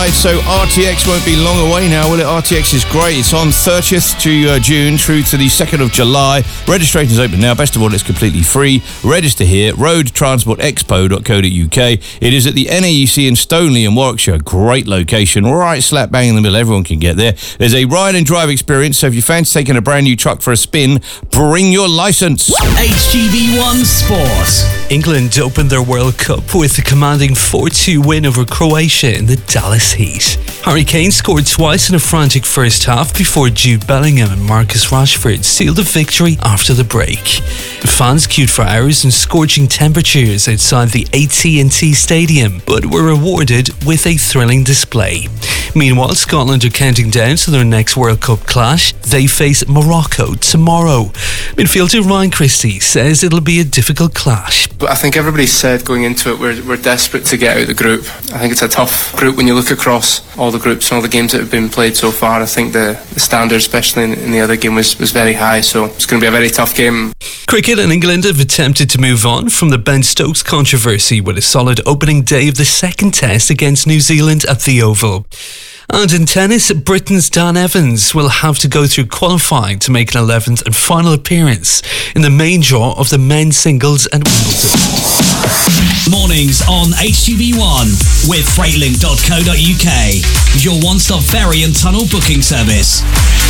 right, so RTX won't be long away now, will it? RTX is great. It's on 30th to June through to the 2nd of July. Registration is open now. Best of all, it's completely free. Register here, roadtransportexpo.co.uk. It is at the NAEC in Stoneleigh in Warwickshire. Great location, right slap bang in the middle. Everyone can get there. There's a ride and drive experience, so if you fancy taking a brand new truck for a spin, bring your licence. HGV1 Sport. England opened their World Cup with a commanding 4-2 win over Croatia in the Dallas Heat. Harry Kane scored twice in a frantic first half before Jude Bellingham and Marcus Rashford sealed a victory after the break. Fans queued for hours in scorching temperatures outside the AT&T Stadium, but were rewarded with a thrilling display. Meanwhile, Scotland are counting down to their next World Cup clash. They face Morocco tomorrow. Midfielder Ryan Christie says it'll be a difficult clash. I think everybody said going into it we're desperate to get out of the group. I think it's a tough group when you look across all the groups and all the games that have been played so far. I think the standard, especially in the other game, was very high, so it's going to be a very tough game. Cricket in England have attempted to move on from the Ben Stokes controversy with a solid opening day of the second test against New Zealand at the Oval. And in tennis, Britain's Dan Evans will have to go through qualifying to make an 11th and final appearance in the main draw of the men's singles at Wimbledon. Mornings on HGV1 with Freightlink.co.uk, your one-stop ferry and tunnel booking service.